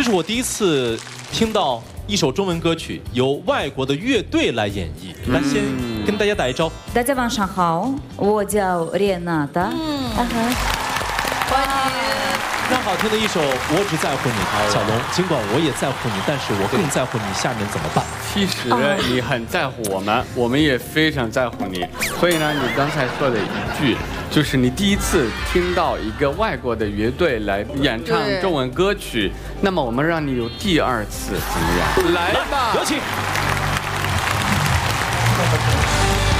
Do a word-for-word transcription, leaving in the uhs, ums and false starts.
是我第一次听到一首中文歌曲由外国的乐队来演绎。来，先跟大家打一招呼。 大家晚上好，我叫Рената。嗯， 欢迎。 非常好听的一首《我只在乎你》，小龙，尽管我也在乎你，但是我更在乎你下面怎么办。 其实你很在乎我们，我们也非常在乎你。所以呢，你刚才说的一句，就是你第一次听到一个外国的乐队来演唱中文歌曲，那么我们让你有第二次，怎么样？来吧， 有请。